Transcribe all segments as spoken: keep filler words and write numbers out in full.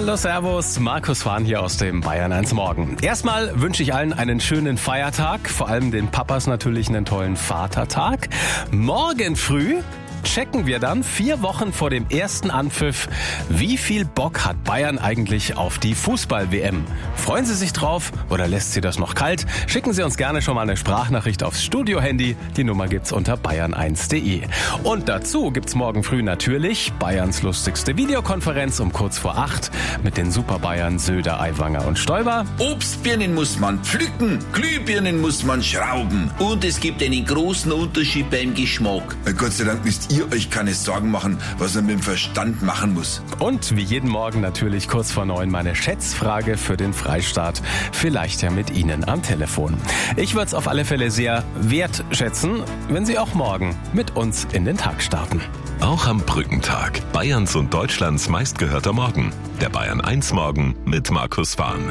Hallo, servus, Markus Fahn hier aus dem Bayern eins Morgen. Erstmal wünsche ich allen einen schönen Feiertag, vor allem den Papas natürlich einen tollen Vatertag. Morgen früh checken wir dann vier Wochen vor dem ersten Anpfiff, wie viel Bock hat Bayern eigentlich auf die Fußball-W M? Freuen Sie sich drauf oder lässt Sie das noch kalt? Schicken Sie uns gerne schon mal eine Sprachnachricht aufs Studio-Handy. Die Nummer gibt's unter bayern eins punkt de. Und dazu gibt's morgen früh natürlich Bayerns lustigste Videokonferenz um kurz vor acht mit den Super-Bayern Söder, Aiwanger und Stoiber. Obstbirnen muss man pflücken, Glühbirnen muss man schrauben. Und es gibt einen großen Unterschied beim Geschmack. Gott sei Dank müsst ihr euch keine Sorgen machen, was man mit dem Verstand machen muss. Und wie jeden Morgen natürlich kurz vor neun meine Schätzfrage für den Freistaat. Vielleicht ja mit Ihnen am Telefon. Ich würde es auf alle Fälle sehr wertschätzen, wenn Sie auch morgen mit uns in den Tag starten. Auch am Brückentag. Bayerns und Deutschlands meistgehörter Morgen. Der Bayern eins Morgen mit Markus Fahn.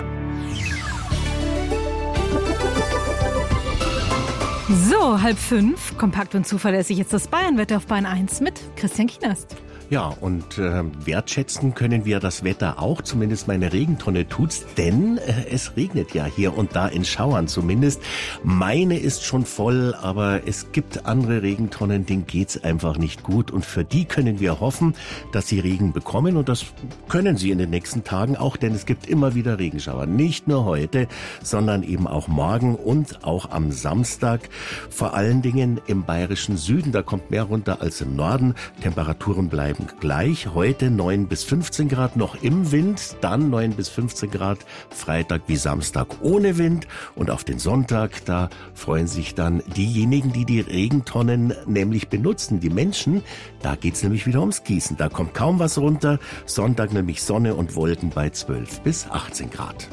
So, halb fünf, kompakt und zuverlässig jetzt das Bayernwetter auf Bayern eins mit Christian Kienast. Ja, und äh, wertschätzen können wir das Wetter auch, zumindest meine Regentonne tut's, denn äh, es regnet ja hier und da in Schauern zumindest. Meine ist schon voll, aber es gibt andere Regentonnen, denen geht's einfach nicht gut und für die können wir hoffen, dass sie Regen bekommen und das können sie in den nächsten Tagen auch, denn es gibt immer wieder Regenschauer. Nicht nur heute, sondern eben auch morgen und auch am Samstag. Vor allen Dingen im bayerischen Süden, da kommt mehr runter als im Norden. Temperaturen bleiben gleich. Heute neun bis fünfzehn Grad noch im Wind, dann neun bis fünfzehn Grad Freitag wie Samstag ohne Wind und auf den Sonntag, da freuen sich dann diejenigen, die die Regentonnen nämlich benutzen, die Menschen. Da geht's nämlich wieder ums Gießen. Da kommt kaum was runter. Sonntag nämlich Sonne und Wolken bei zwölf bis achtzehn Grad.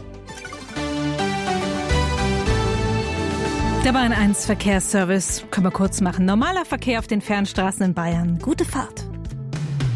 Der Bayern eins Verkehrsservice können wir kurz machen. Normaler Verkehr auf den Fernstraßen in Bayern. Gute Fahrt.